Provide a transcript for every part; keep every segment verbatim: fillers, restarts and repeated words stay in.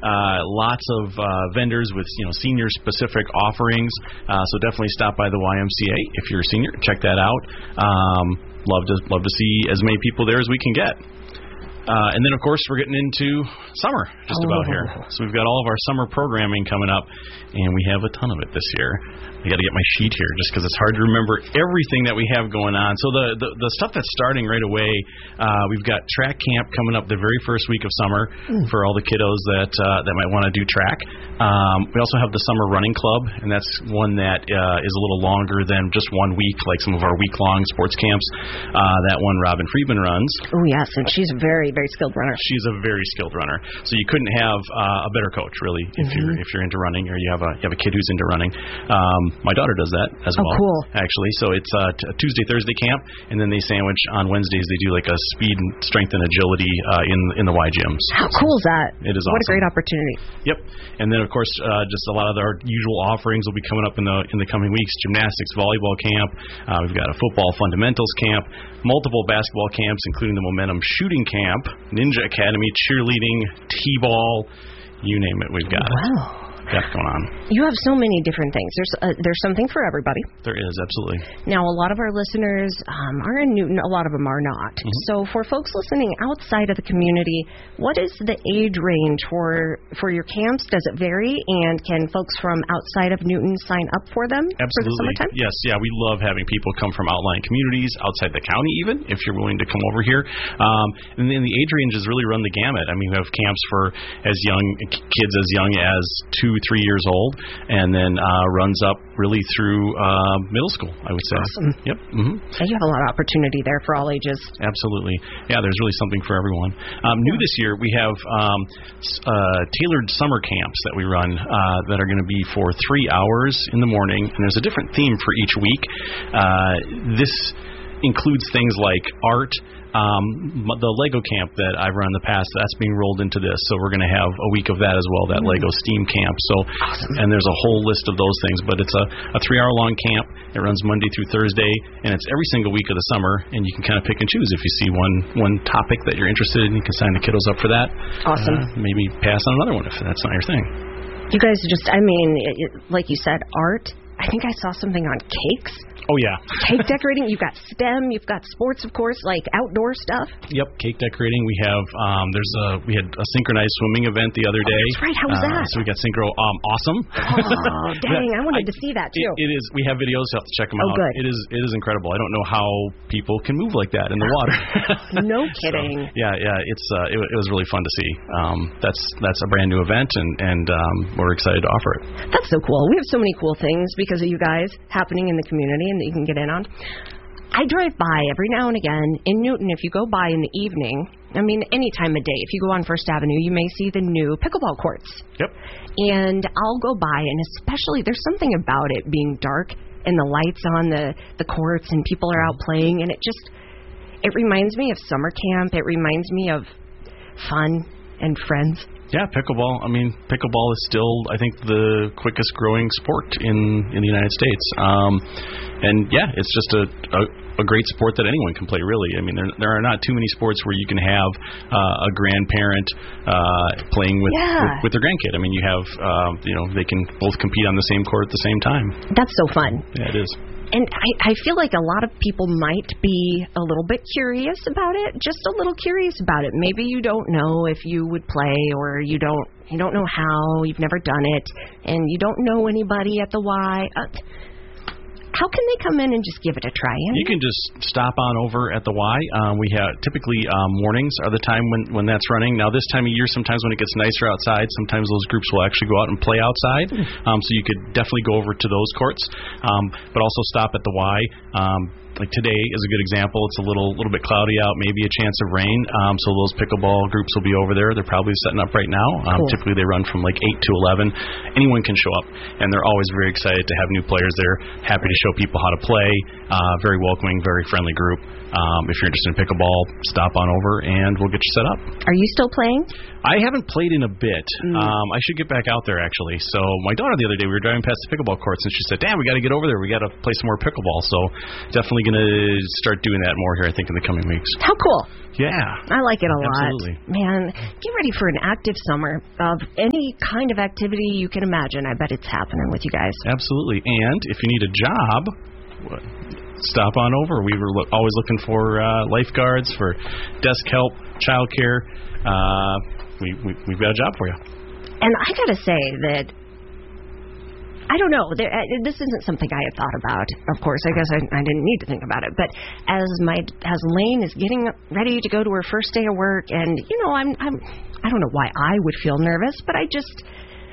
Uh, lots of uh, vendors with you know senior-specific offerings. Uh, so definitely stop by the Y M C A if you're a senior. Check that out. Um, love to love to see as many people there as we can get. Uh, and then, of course, we're getting into summer just oh. about here. So we've got all of our summer programming coming up, and we have a ton of it this year. I got to get my sheet here just because it's hard to remember everything that we have going on. So the the, the stuff that's starting right away, uh, we've got track camp coming up the very first week of summer mm. for all the kiddos that uh, that might want to do track. Um, we also have the summer running club, and that's one that uh, is a little longer than just one week, like some of our week-long sports camps. Uh, that one Robin Friedman runs. Oh yes, and she's a very very skilled runner. She's a very skilled runner. So you couldn't have uh, a better coach really if mm-hmm. you're if you're into running or you have a you have a kid who's into running. Um, my daughter does that as oh, well. Cool. Actually, so it's uh, t- Tuesday Thursday camp, and then they sandwich on Wednesdays. They do like a speed, and strength, and agility uh, in in the Y gyms. How cool is that? It is. What awesome. a great opportunity. Yep. And then of course uh, just a lot of our usual offerings will be coming up in the in the coming weeks. Gymnastics, volleyball camp. Uh, we've got a football fundamentals camp. Multiple basketball camps, including the Momentum shooting camp, Ninja Academy, cheerleading, T-ball, you name it, we've got wow. it. Got going on. You have so many different things. There's uh, there's something for everybody. There is, absolutely. Now, a lot of our listeners um, are in Newton. A lot of them are not. Mm-hmm. So for folks listening outside of the community, what is the age range for for your camps? Does it vary? And can folks from outside of Newton sign up for them absolutely. for the summertime? Yes, yeah. We love having people come from outlying communities, outside the county even, if you're willing to come over here. Um, and then the age ranges really run the gamut. I mean, we have camps for as young kids as young as two, three years old, and then uh, runs up really through uh, middle school, I would say. Awesome. Yep. Mm-hmm. So you have a lot of opportunity there for all ages. Absolutely. Yeah, there's really something for everyone. Um, new this year, we have um, uh, tailored summer camps that we run uh, that are going to be for three hours in the morning, and there's a different theme for each week. Uh, this includes things like art. Um, the Lego camp that I've run in the past, that's being rolled into this, so we're going to have a week of that as well, that mm. Lego STEAM camp. So, awesome. And there's a whole list of those things, but it's a, a three-hour-long camp. It runs Monday through Thursday, and it's every single week of the summer, and you can kind of pick and choose. If you see one one topic that you're interested in, you can sign the kiddos up for that. Awesome. Uh, maybe pass on another one if that's not your thing. You guys just, I mean, it, it, like you said, art. I think I saw something on cakes. Oh, yeah. Cake decorating. You've got STEM. You've got sports, of course, like outdoor stuff. Yep, cake decorating. We have, um, there's a, we had a synchronized swimming event the other day. Oh, that's right. How was uh, that? So we got synchro um, awesome. Oh, dang. I wanted I, to see that, too. It, it is. We have videos. You have to check them oh, out. Good. It is It is incredible. I don't know how people can move like that in the water. No kidding. So, yeah, yeah. It's uh, it, it was really fun to see. Um, that's that's a brand new event, and, and um, we're excited to offer it. That's so cool. We have so many cool things because of you guys happening in the community and that you can get in on. I drive by every now and again in Newton. If you go by in the evening, I mean, any time of day, if you go on First Avenue, you may see the new pickleball courts. Yep. And I'll go by, and especially there's something about it being dark and the lights on the, the courts and people are out playing, and it just, it reminds me of summer camp. It reminds me of fun and friends. Yeah, pickleball. I mean, pickleball is still, I think, the quickest growing sport in, in the United States. Um, and, yeah, it's just a, a, a great sport that anyone can play, really. I mean, there, there are not too many sports where you can have uh, a grandparent uh, playing with, yeah. with with their grandkid. I mean, you have, uh, you know, they can both compete on the same court at the same time. That's so fun. Yeah, it is. And I, I feel like a lot of people might be a little bit curious about it, just a little curious about it. Maybe you don't know if you would play, or you don't you don't know how, you've never done it, and you don't know anybody at the Y. Uh, How can they come in and just give it a try? Andy? You can just stop on over at the Y. Um, we have typically um, mornings are the time when, when that's running. Now, this time of year, sometimes when it gets nicer outside, sometimes those groups will actually go out and play outside. Um, so you could definitely go over to those courts, um, but also stop at the Y. Um, Like today is a good example. It's a little little bit cloudy out, maybe a chance of rain. Um, so those pickleball groups will be over there. They're probably setting up right now. Um, cool. Typically they run from like eight to eleven. Anyone can show up, and they're always very excited to have new players there. Happy to show people how to play. Uh, very welcoming, very friendly group. Um, if you're interested in pickleball, stop on over and we'll get you set up. Are you still playing? I haven't played in a bit. Mm. Um, I should get back out there, actually. So my daughter the other day, we were driving past the pickleball courts, and she said, "Damn, we got to get over there. We got to play some more pickleball." So definitely going to start doing that more here, I think, in the coming weeks. How cool. Yeah. I like it a lot. Absolutely. Man, get ready for an active summer of any kind of activity you can imagine. I bet it's happening with you guys. Absolutely. And if you need a job, stop on over. We were lo- always looking for uh, lifeguards, for desk help, childcare. Uh, we, we, we've got a job for you. And I got to say that I don't know. There, uh, this isn't something I had thought about. Of course, I guess I, I didn't need to think about it. But as my as Lane is getting ready to go to her first day of work, and you know, I'm I'm I don't know why I would feel nervous, but I just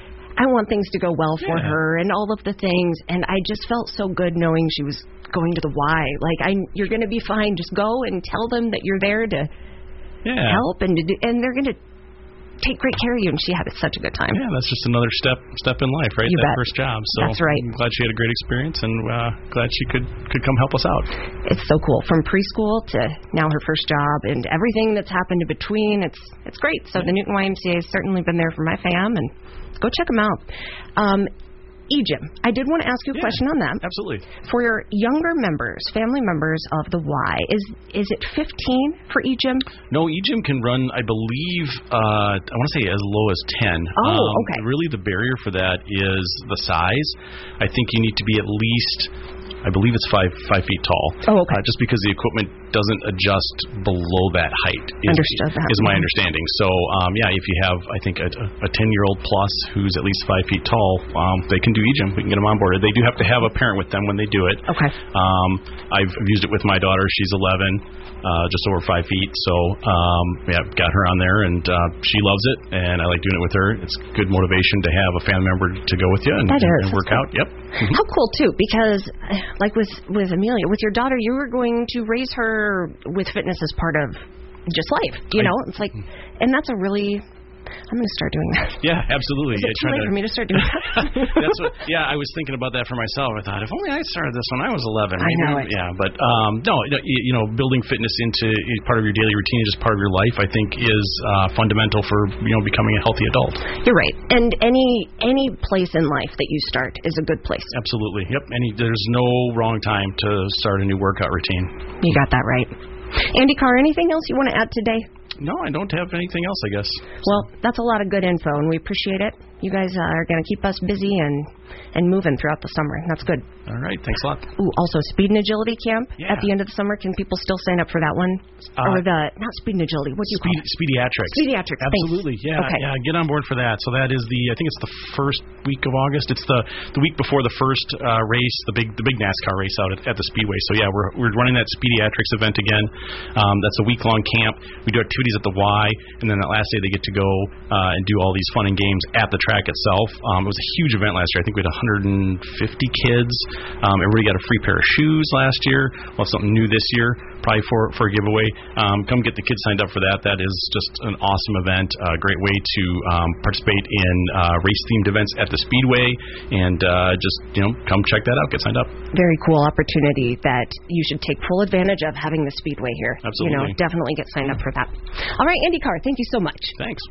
I want things to go well for yeah. her and all of the things. And I just felt so good knowing she was going to the Y. Like, I, you're going to be fine. Just go and tell them that you're there to yeah. help, and to do, and they're going to take great care of you, and she had such a good time. Yeah, that's just another step step in life, right? You that bet. First job. So that's right. I'm glad she had a great experience, and uh, glad she could, could come help us out. It's so cool. From preschool to now her first job, and everything that's happened in between, it's it's great. So yeah. the Newton Y M C A has certainly been there for my fam, and go check them out. Um, E-Gym. I did want to ask you a yeah, question on that. Absolutely. For your younger members, family members of the Y, is is it fifteen for E-Gym? No, E-Gym can run, I believe, uh, I want to say as low as ten. Oh, um, okay. Really the barrier for that is the size. I think you need to be at least, I believe it's five five feet tall. Oh, okay. Uh, just because the equipment doesn't adjust below that height. Is, Understood that. Is my understanding. So, um, yeah, if you have, I think, a, a ten-year-old plus who's at least five feet tall, um, they can do E-Gym. We can get them on board. They do have to have a parent with them when they do it. Okay. Um, I've used it with my daughter. She's eleven, uh, just over five feet. So, um, yeah, got her on there, and uh, she loves it, and I like doing it with her. It's good motivation to have a family member to go with you and, that is. and work out. Yep. Mm-hmm. How cool, too, because, like with, with Amelia, with your daughter, you were going to raise her with fitness as part of just life, you know? It's like, and that's a really, I'm going to start doing that. Yeah, absolutely. Is it yeah, too late to, for me to start doing that? That's what, yeah, I was thinking about that for myself. I thought, if only I started this when I was eleven. I maybe, know it. Yeah, but um, no, you know, building fitness into part of your daily routine, just part of your life, I think is uh, fundamental for, you know, becoming a healthy adult. You're right. And any any place in life that you start is a good place. Absolutely. Yep. Any, there's no wrong time to start a new workout routine. You got that right. Andy Carr, anything else you want to add today? No, I don't have anything else, I guess. Well, that's a lot of good info, and we appreciate it. You guys uh, are going to keep us busy and, and moving throughout the summer. That's good. All right. Thanks a lot. Ooh, also, Speed and Agility Camp yeah. at the end of the summer. Can people still sign up for that one? Uh, or the, not Speed and Agility, what do you speed, call it? Speediatrics. Speediatrics, Absolutely. Thanks. Yeah, okay. yeah. Get on board for that. So that is the, I think it's the first week of August. It's the, the week before the first uh, race, the big the big NASCAR race out at, at the Speedway. So, yeah, we're we're running that Speediatrics event again. Um, that's a week-long camp. We do activities at the Y, and then that last day they get to go uh, and do all these fun and games at the track itself. Um, it was a huge event last year. I think we had one hundred fifty kids. Um, everybody got a free pair of shoes last year. We'll have something new this year, probably for, for a giveaway. Um, come get the kids signed up for that. That is just an awesome event. A great way to um, participate in uh, race-themed events at the Speedway. And uh, just, you know, come check that out. Get signed up. Very cool opportunity that you should take full advantage of having the Speedway here. Absolutely. You know, definitely get signed up for that. All right, Andy Carr, thank you so much. Thanks.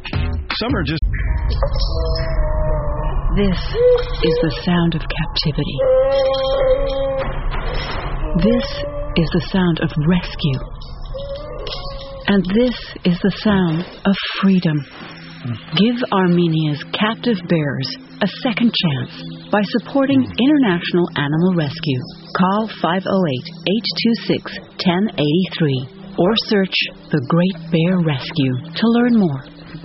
Summer just... This is the sound of captivity. This is the sound of rescue. And this is the sound of freedom. Give Armenia's captive bears a second chance by supporting International Animal Rescue. Call five oh eight, eight two six, one oh eight three or search The Great Bear Rescue to learn more.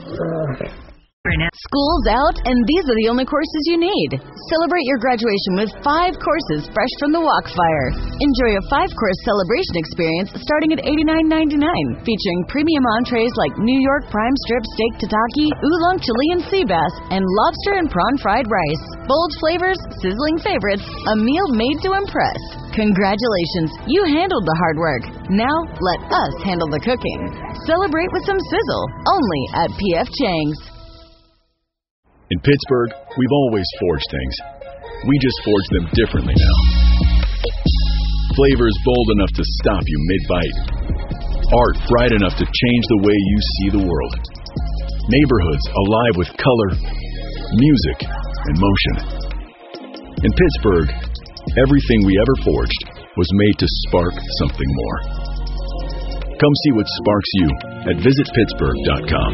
School's out, and these are the only courses you need. Celebrate your graduation with five courses fresh from the Walkfire. Enjoy a five-course celebration experience starting at eighty-nine ninety-nine, featuring premium entrees like New York prime strip steak tataki, oolong Chilean sea bass, and lobster and prawn fried rice. Bold flavors, sizzling favorites, a meal made to impress. Congratulations, you handled the hard work. Now, let us handle the cooking. Celebrate with some sizzle, only at P F Chang's. In Pittsburgh, we've always forged things. We just forge them differently now. Flavors bold enough to stop you mid-bite. Art bright enough to change the way you see the world. Neighborhoods alive with color, music, and motion. In Pittsburgh, everything we ever forged was made to spark something more. Come see what sparks you at visit pittsburgh dot com.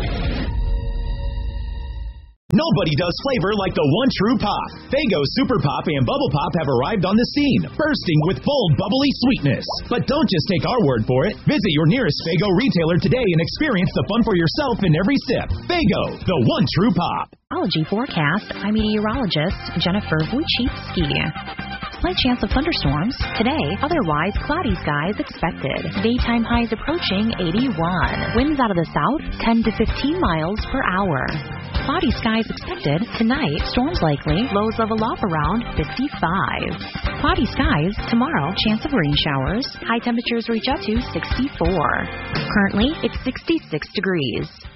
Nobody does flavor like the one true pop. Faygo Super Pop and Bubble Pop have arrived on the scene, bursting with bold, bubbly sweetness. But don't just take our word for it. Visit your nearest Faygo retailer today and experience the fun for yourself in every sip. Faygo, the one true pop. Allergy forecast. I'm meteorologist Jennifer Wojcicki. Slight chance of thunderstorms today, otherwise cloudy skies expected. Daytime highs approaching eighty-one. Winds out of the south ten to fifteen miles per hour. Cloudy skies expected tonight. Storms likely. Lows level off around fifty-five. Cloudy skies tomorrow. Chance of rain showers. High temperatures reach up to sixty-four. Currently, it's sixty-six degrees.